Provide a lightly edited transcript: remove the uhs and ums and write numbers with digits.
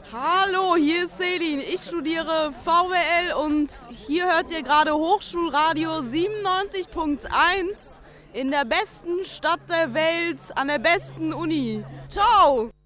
Hallo, hier ist Selin. Ich studiere VWL und hier hört ihr gerade Hochschulradio 97.1 in der besten Stadt der Welt, an der besten Uni. Ciao!